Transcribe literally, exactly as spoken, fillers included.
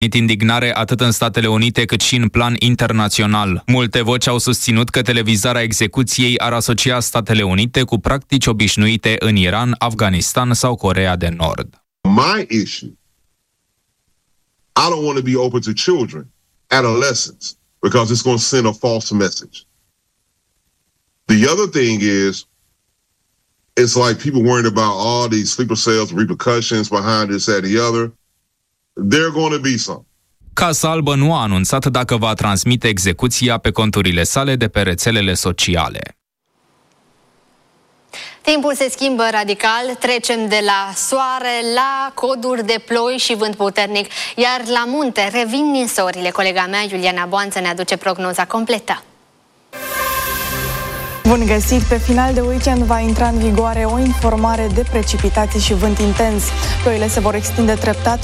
indignare atât în Statele Unite cât și în plan internațional. Multe voci au susținut că televizarea execuției ar asocia Statele Unite cu practici obișnuite în Iran, Afganistan sau Coreea de Nord. My issue, I don't want to be open to children, adolescents, because it's going to send a false message. The other thing is, it's like people worrying about all these sleeper cells, repercussions behind this, that, the other. There are going to be some. Casa Albă nu a anunțat dacă va transmite execuția pe conturile sale de pe rețelele sociale. Timpul se schimbă radical, trecem de la soare la coduri de ploi și vânt puternic, iar la munte revin ninsorile. Colega mea, Iuliana Boanță, ne aduce prognoza completă. Bun găsit! Pe final de weekend va intra în vigoare o informare de precipitații și vânt intens. Ploile se vor extinde treptat